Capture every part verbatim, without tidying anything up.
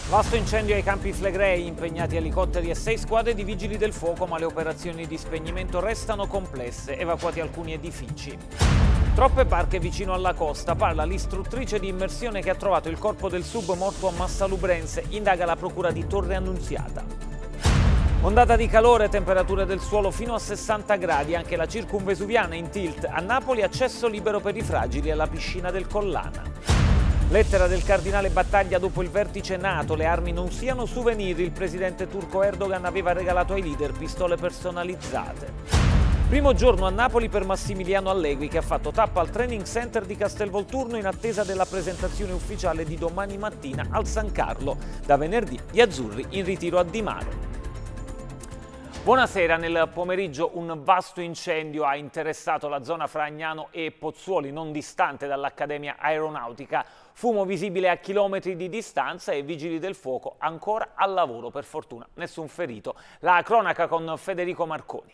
Vasto incendio ai Campi Flegrei, impegnati elicotteri e sei squadre di vigili del fuoco, ma le operazioni di spegnimento restano complesse, evacuati alcuni edifici. Troppe barche vicino alla costa, parla l'istruttrice di immersione che ha trovato il corpo del sub morto a Massalubrense, indaga la procura di Torre Annunziata. Ondata di calore, temperature del suolo fino a sessanta gradi, anche la circumvesuviana in tilt. A Napoli accesso libero per i fragili alla piscina del Collana. Lettera del cardinale Battaglia dopo il vertice NATO, le armi non siano souvenir, il presidente turco Erdogan aveva regalato ai leader pistole personalizzate. Primo giorno a Napoli per Massimiliano Allegri che ha fatto tappa al training center di Castelvolturno in attesa della presentazione ufficiale di domani mattina al San Carlo. Da venerdì gli azzurri in ritiro a Di Maro. Buonasera, nel pomeriggio un vasto incendio ha interessato la zona fra Agnano e Pozzuoli, non distante dall'Accademia Aeronautica. Fumo visibile a chilometri di distanza e vigili del fuoco ancora al lavoro, per fortuna nessun ferito. La cronaca con Federico Marconi.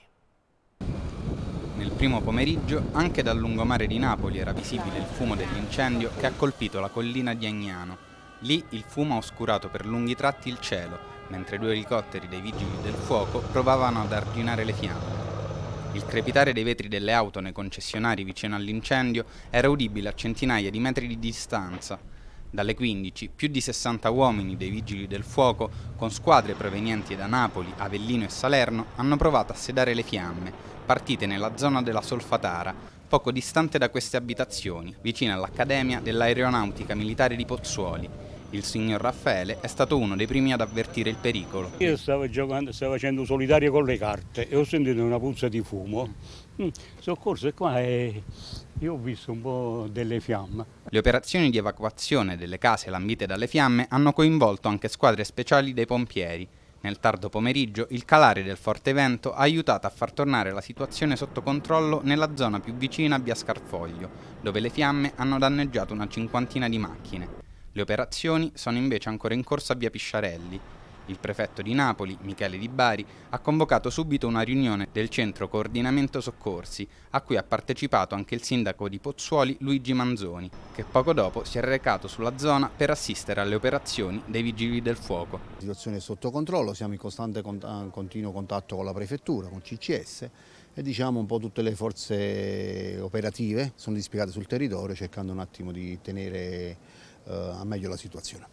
Nel primo pomeriggio anche dal lungomare di Napoli era visibile il fumo dell'incendio che ha colpito la collina di Agnano. Lì il fumo ha oscurato per lunghi tratti il cielo, mentre due elicotteri dei vigili del fuoco provavano ad arginare le fiamme. Il crepitare dei vetri delle auto nei concessionari vicino all'incendio era udibile a centinaia di metri di distanza. Dalle quindici, più di sessanta uomini dei vigili del fuoco, con squadre provenienti da Napoli, Avellino e Salerno, hanno provato a sedare le fiamme, partite nella zona della Solfatara, poco distante da queste abitazioni, vicino all'Accademia dell'Aeronautica Militare di Pozzuoli. Il signor Raffaele è stato uno dei primi ad avvertire il pericolo. Io stavo giocando, stavo facendo solitario con le carte e ho sentito una puzza di fumo. Mm, soccorso è qua e io ho visto un po' delle fiamme. Le operazioni di evacuazione delle case lambite dalle fiamme hanno coinvolto anche squadre speciali dei pompieri. Nel tardo pomeriggio il calare del forte vento ha aiutato a far tornare la situazione sotto controllo nella zona più vicina a via Scarfoglio, dove le fiamme hanno danneggiato una cinquantina di macchine. Le operazioni sono invece ancora in corso a via Pisciarelli. Il prefetto di Napoli, Michele Di Bari, ha convocato subito una riunione del Centro Coordinamento Soccorsi, a cui ha partecipato anche il sindaco di Pozzuoli, Luigi Manzoni, che poco dopo si è recato sulla zona per assistere alle operazioni dei vigili del fuoco. La situazione è sotto controllo, siamo in costante continuo contatto con la prefettura, con C C S e diciamo un po' tutte le forze operative sono dispiegate sul territorio cercando un attimo di tenere a meglio la situazione.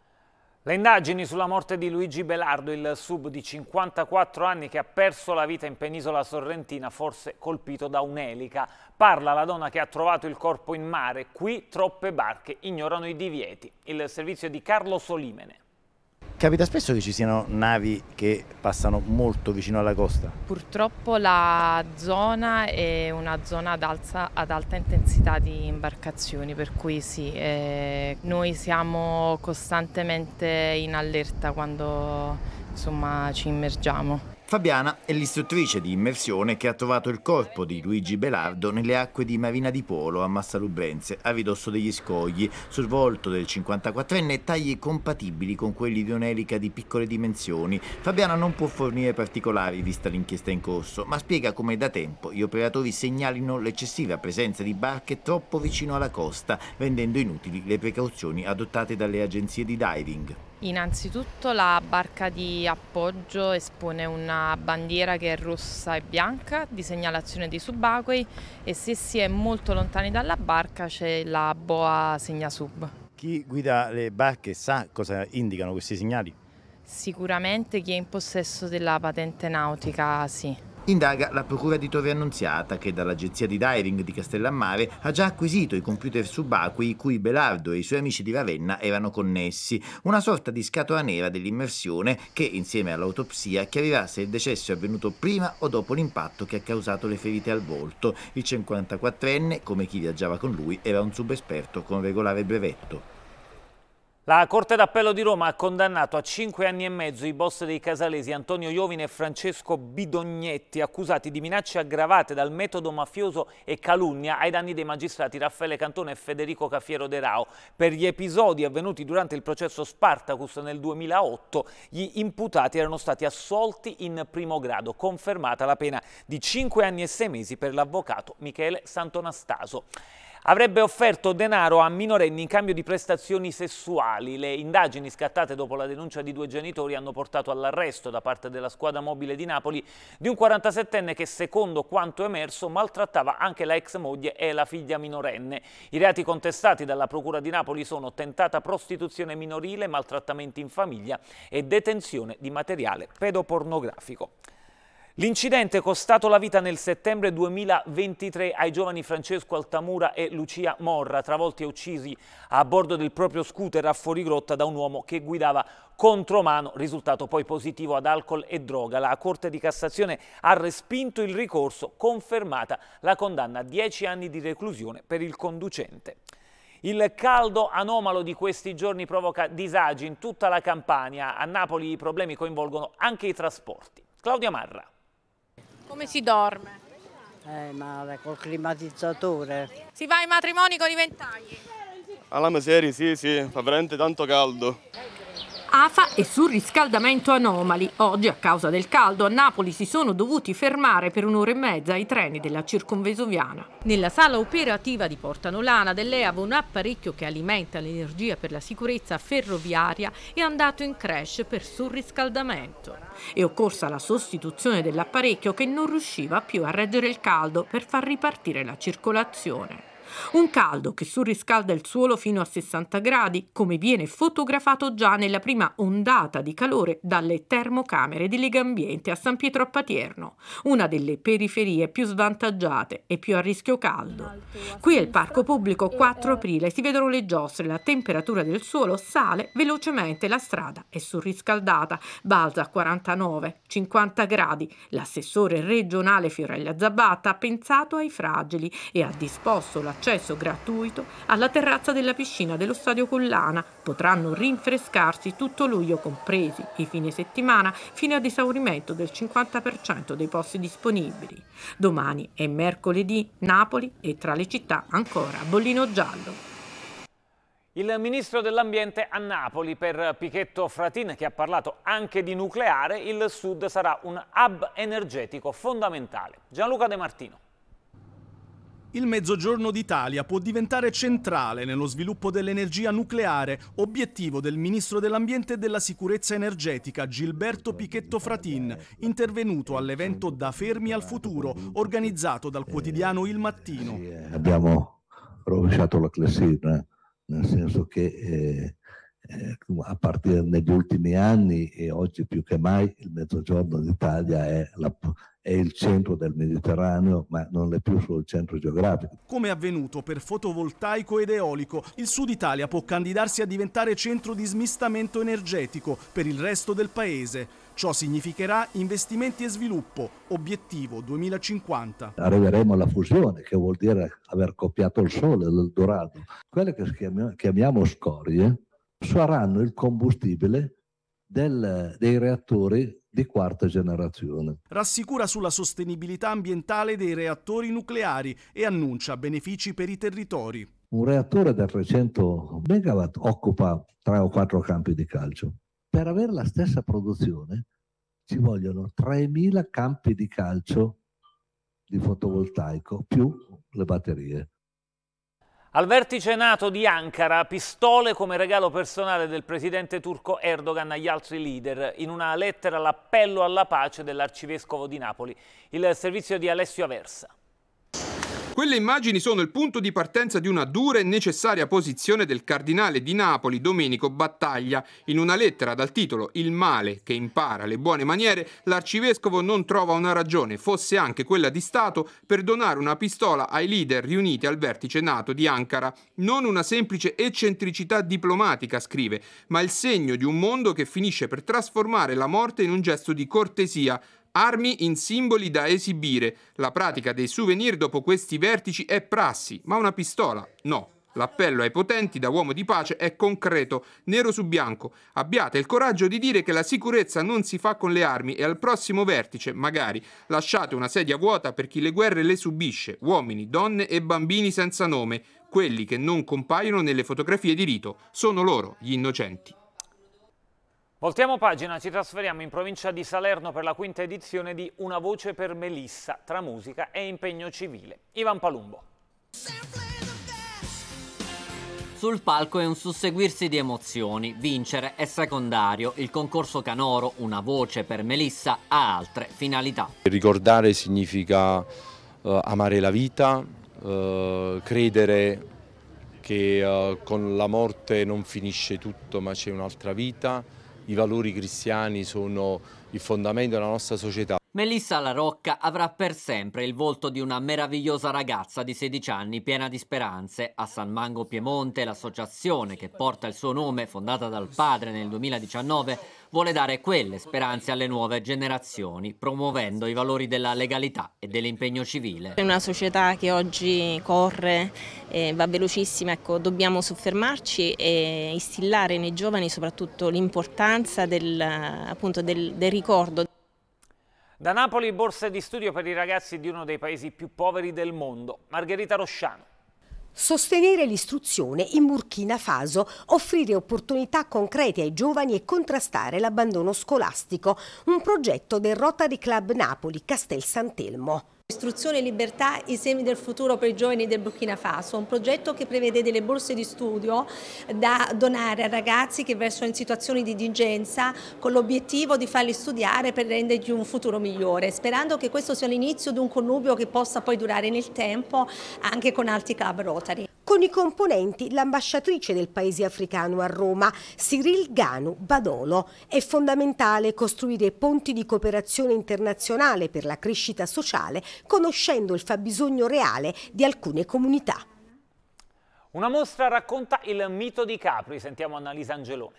Le indagini sulla morte di Luigi Belardo, il sub di cinquantaquattro anni che ha perso la vita in penisola sorrentina, forse colpito da un'elica. Parla la donna che ha trovato il corpo in mare. Qui troppe barche ignorano i divieti. Il servizio di Carlo Solimene. Capita spesso che ci siano navi che passano molto vicino alla costa? Purtroppo la zona è una zona ad, alza, ad alta intensità di imbarcazioni, per cui sì, eh, noi siamo costantemente in allerta quando insomma, ci immergiamo. Fabiana è l'istruttrice di immersione che ha trovato il corpo di Luigi Belardo nelle acque di Marina di Polo a Massalubrense, a ridosso degli scogli. Sul volto del cinquantaquattrenne tagli compatibili con quelli di un'elica di piccole dimensioni. Fabiana non può fornire particolari vista l'inchiesta in corso, ma spiega come da tempo gli operatori segnalino l'eccessiva presenza di barche troppo vicino alla costa, rendendo inutili le precauzioni adottate dalle agenzie di diving. Innanzitutto la barca di appoggio espone una bandiera che è rossa e bianca di segnalazione dei subacquei e se si è molto lontani dalla barca c'è la boa segnasub. Chi guida le barche sa cosa indicano questi segnali? Sicuramente chi è in possesso della patente nautica sì. Indaga la procura di Torre Annunziata che dall'agenzia di diving di Castellammare ha già acquisito i computer subacquei cui Belardo e i suoi amici di Ravenna erano connessi, una sorta di scatola nera dell'immersione che insieme all'autopsia chiarirà se il decesso è avvenuto prima o dopo l'impatto che ha causato le ferite al volto. Il cinquantaquattrenne, come chi viaggiava con lui, era un subesperto con regolare brevetto. La Corte d'Appello di Roma ha condannato a cinque anni e mezzo i boss dei casalesi Antonio Iovine e Francesco Bidognetti, accusati di minacce aggravate dal metodo mafioso e calunnia ai danni dei magistrati Raffaele Cantone e Federico Cafiero De Rao. Per gli episodi avvenuti durante il processo Spartacus nel duemilaotto, gli imputati erano stati assolti in primo grado, confermata la pena di cinque anni e sei mesi per l'avvocato Michele Santonastaso. avrebbe offerto denaro a minorenni in cambio di prestazioni sessuali. Le indagini scattate dopo la denuncia di due genitori hanno portato all'arresto da parte della squadra mobile di Napoli di un quarantasettenne che, secondo quanto emerso, maltrattava anche la ex moglie e la figlia minorenne. I reati contestati dalla Procura di Napoli sono tentata prostituzione minorile, maltrattamenti in famiglia e detenzione di materiale pedopornografico. L'incidente è costato la vita nel settembre duemilaventitré ai giovani Francesco Altamura e Lucia Morra, travolti e uccisi a bordo del proprio scooter a fuorigrotta da un uomo che guidava contromano, risultato poi positivo ad alcol e droga. La Corte di Cassazione ha respinto il ricorso, confermata la condanna a dieci anni di reclusione per il conducente. Il caldo anomalo di questi giorni provoca disagi in tutta la Campania. A Napoli i problemi coinvolgono anche i trasporti. Claudia Marra. Come si dorme? Eh, male, col climatizzatore. Si va ai matrimoni con i ventagli? Alla miseria, sì, sì, fa veramente tanto caldo. Afa e surriscaldamento anomali. Oggi, a causa del caldo, a Napoli si sono dovuti fermare per un'ora e mezza i treni della circonvesuviana. Nella sala operativa di Porta Nolana dell'E A V un apparecchio che alimenta l'energia per la sicurezza ferroviaria è andato in crash per surriscaldamento. È occorsa la sostituzione dell'apparecchio che non riusciva più a reggere il caldo per far ripartire la circolazione. Un caldo che surriscalda il suolo fino a sessanta gradi, come viene fotografato già nella prima ondata di calore dalle termocamere di Legambiente a San Pietro a Patierno, una delle periferie più svantaggiate e più a rischio caldo. Qui al Parco Pubblico quattro aprile si vedono le giostre, la temperatura del suolo sale velocemente, la strada è surriscaldata, balza a quarantanove cinquanta gradi. L'assessore regionale Fiorella Zabbatta ha pensato ai fragili e ha disposto la accesso gratuito alla terrazza della piscina dello Stadio Collana. Potranno rinfrescarsi tutto luglio, compresi i fine settimana, fino ad esaurimento del cinquanta per cento dei posti disponibili. Domani è mercoledì, Napoli e tra le città ancora bollino giallo. Il ministro dell'Ambiente a Napoli per Pichetto Fratin, che ha parlato anche di nucleare. Il Sud sarà un hub energetico fondamentale. Gianluca De Martino. Il Mezzogiorno d'Italia può diventare centrale nello sviluppo dell'energia nucleare, obiettivo del Ministro dell'Ambiente e della Sicurezza Energetica Gilberto Pichetto Fratin, intervenuto all'evento Da Fermi al Futuro, organizzato dal quotidiano Il Mattino. Abbiamo rovesciato la clessidra, nel senso che eh, eh, a partire negli ultimi anni e oggi più che mai il Mezzogiorno d'Italia è la è il centro del Mediterraneo, ma non è più solo il centro geografico. Come è avvenuto per fotovoltaico ed eolico, il Sud Italia può candidarsi a diventare centro di smistamento energetico per il resto del paese. Ciò significherà investimenti e sviluppo, obiettivo duemilacinquanta. Arriveremo alla fusione, che vuol dire aver copiato il sole, l'Eldorado. Quelle che chiamiamo scorie saranno il combustibile del, dei reattori di quarta generazione. Rassicura sulla sostenibilità ambientale dei reattori nucleari e annuncia benefici per i territori. Un reattore da trecento megawatt occupa tre o quattro campi di calcio. Per avere la stessa produzione ci vogliono tremila campi di calcio di fotovoltaico più le batterie. Al vertice NATO di Ankara, pistole come regalo personale del presidente turco Erdogan agli altri leader. In una lettera l'appello alla pace dell'arcivescovo di Napoli. Il servizio di Alessio Aversa. Quelle immagini sono il punto di partenza di una dura e necessaria posizione del cardinale di Napoli Domenico Battaglia. In una lettera dal titolo Il male che impara le buone maniere, l'arcivescovo non trova una ragione, fosse anche quella di Stato, per donare una pistola ai leader riuniti al vertice NATO di Ankara. Non una semplice eccentricità diplomatica, scrive, ma il segno di un mondo che finisce per trasformare la morte in un gesto di cortesia. Armi in simboli da esibire. La pratica dei souvenir dopo questi vertici è prassi, ma una pistola no. L'appello ai potenti da uomo di pace è concreto, nero su bianco. Abbiate il coraggio di dire che la sicurezza non si fa con le armi e al prossimo vertice, magari, lasciate una sedia vuota per chi le guerre le subisce, uomini, donne e bambini senza nome, quelli che non compaiono nelle fotografie di rito. Sono loro, gli innocenti. Voltiamo pagina, ci trasferiamo in provincia di Salerno per la quinta edizione di Una voce per Melissa, tra musica e impegno civile. Ivan Palumbo. Sul palco è un susseguirsi di emozioni, vincere è secondario, il concorso canoro, una voce per Melissa, ha altre finalità. Ricordare significa uh, amare la vita, uh, credere che uh, con la morte non finisce tutto ma c'è un'altra vita, i valori cristiani sono il fondamento della nostra società. Melissa La Rocca avrà per sempre il volto di una meravigliosa ragazza di sedici anni piena di speranze. A San Mango Piemonte l'associazione che porta il suo nome, fondata dal padre nel duemiladiciannove, vuole dare quelle speranze alle nuove generazioni, promuovendo i valori della legalità e dell'impegno civile. È una società che oggi corre, eh, va velocissima, ecco, dobbiamo soffermarci e instillare nei giovani soprattutto l'importanza del, appunto del, del ricordo. Da Napoli borse di studio per i ragazzi di uno dei paesi più poveri del mondo. Margherita Rosciano. Sostenere l'istruzione in Burkina Faso, offrire opportunità concrete ai giovani e contrastare l'abbandono scolastico. Un progetto del Rotary Club Napoli Castel Sant'Elmo. Istruzione e libertà, i semi del futuro per i giovani del Burkina Faso, un progetto che prevede delle borse di studio da donare a ragazzi che versano in situazioni di indigenza con l'obiettivo di farli studiare per rendergli un futuro migliore, sperando che questo sia l'inizio di un connubio che possa poi durare nel tempo anche con altri club Rotary. Con i componenti l'ambasciatrice del paese africano a Roma, Cyril Ganu Badolo. È fondamentale costruire ponti di cooperazione internazionale per la crescita sociale, conoscendo il fabbisogno reale di alcune comunità. Una mostra racconta il mito di Capri. Sentiamo Annalisa Angelone.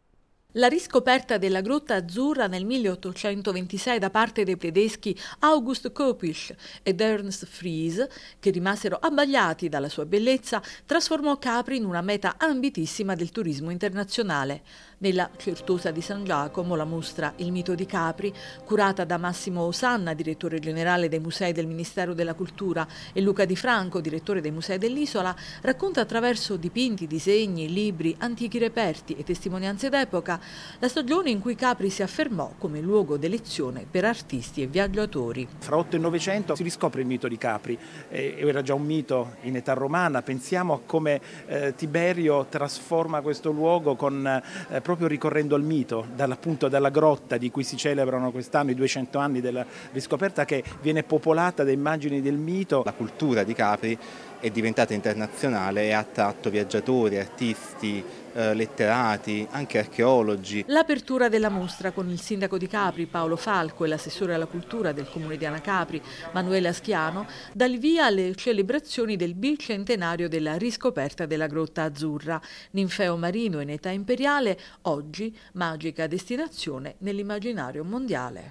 La riscoperta della Grotta Azzurra nel milleottocentoventisei da parte dei tedeschi August Kopisch ed Ernst Fries, che rimasero abbagliati dalla sua bellezza, trasformò Capri in una meta ambitissima del turismo internazionale. Nella Certosa di San Giacomo la mostra Il mito di Capri, curata da Massimo Osanna, direttore generale dei musei del Ministero della Cultura, e Luca Di Franco, direttore dei musei dell'isola, racconta attraverso dipinti, disegni, libri, antichi reperti e testimonianze d'epoca la stagione in cui Capri si affermò come luogo d'elezione per artisti e viaggiatori. Fra otto e novecento si riscopre il mito di Capri, eh, era già un mito in età romana. Pensiamo a come eh, Tiberio trasforma questo luogo con, eh, proprio ricorrendo al mito, dall'appunto dalla grotta di cui si celebrano quest'anno i duecento anni della riscoperta, che viene popolata da immagini del mito. La cultura di Capri è diventata internazionale e ha attratto viaggiatori, artisti, eh, letterati, anche archeologi. L'apertura della mostra con il sindaco di Capri, Paolo Falco, e l'assessore alla cultura del comune di Anacapri, Manuela Schiano, dà il via alle celebrazioni del bicentenario della riscoperta della Grotta Azzurra, ninfeo marino in età imperiale, oggi magica destinazione nell'immaginario mondiale.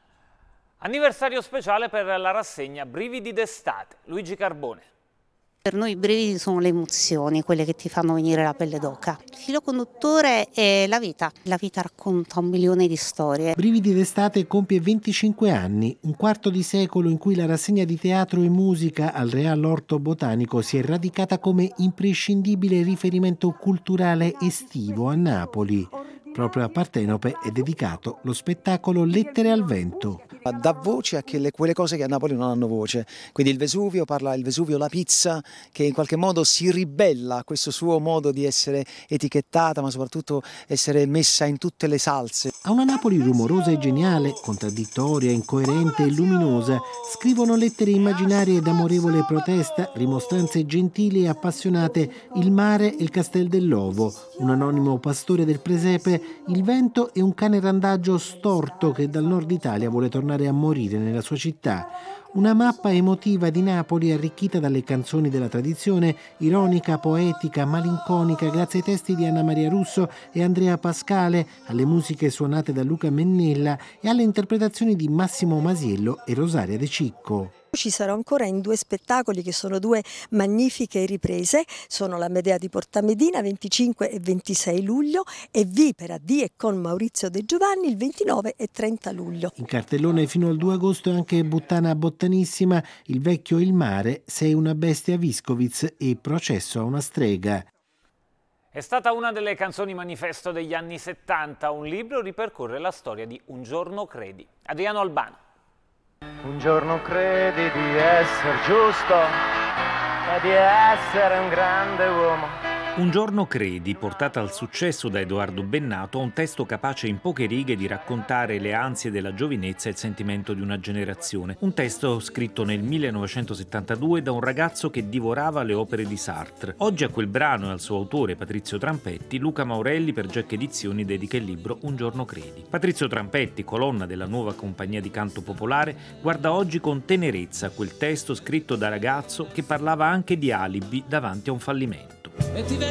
Anniversario speciale per la rassegna Brividi d'estate. Luigi Carbone. Per noi i brividi sono le emozioni, quelle che ti fanno venire la pelle d'oca. Il filo conduttore è la vita. La vita racconta un milione di storie. Brividi d'estate compie venticinque anni, un quarto di secolo in cui la rassegna di teatro e musica al Real Orto Botanico si è radicata come imprescindibile riferimento culturale estivo a Napoli. Proprio a Partenope è dedicato lo spettacolo Lettere al vento. Dà voce a quelle, quelle cose che a Napoli non hanno voce. Quindi il Vesuvio parla, il Vesuvio, la pizza, che in qualche modo si ribella a questo suo modo di essere etichettata, ma soprattutto essere messa in tutte le salse. A una Napoli rumorosa e geniale, contraddittoria, incoerente e luminosa, scrivono lettere immaginarie d'amorevole protesta, rimostranze gentili e appassionate il mare e il Castel dell'Ovo, un anonimo pastore del presepe, il vento e un cane randagio storto che dal nord Italia vuole tornare a morire nella sua città. Una mappa emotiva di Napoli arricchita dalle canzoni della tradizione, ironica, poetica, malinconica, grazie ai testi di Anna Maria Russo e Andrea Pascale, alle musiche suonate da Luca Mennella e alle interpretazioni di Massimo Masiello e Rosaria De Cicco. Ci sarò ancora in due spettacoli che sono due magnifiche riprese, sono la Medea di Porta Medina venticinque e ventisei luglio e Vipera di e con Maurizio De Giovanni il ventinove e trenta luglio. In cartellone fino al due agosto anche Buttana Bottanissima, Il vecchio e il mare, Sei una bestia Viscovitz e Processo a una strega. È stata una delle canzoni manifesto degli anni settanta, un libro ripercorre la storia di Un giorno credi. Adriano Albano. Un giorno credi di essere giusto e di essere un grande uomo. Un giorno credi, portata al successo da Edoardo Bennato, un testo capace in poche righe di raccontare le ansie della giovinezza e il sentimento di una generazione. Un testo scritto nel millenovecentosettantadue da un ragazzo che divorava le opere di Sartre. Oggi a quel brano e al suo autore Patrizio Trampetti, Luca Maurelli per Jack Edizioni dedica il libro Un giorno credi. Patrizio Trampetti, colonna della nuova compagnia di canto popolare, guarda oggi con tenerezza quel testo scritto da ragazzo che parlava anche di alibi davanti a un fallimento. E ti vedo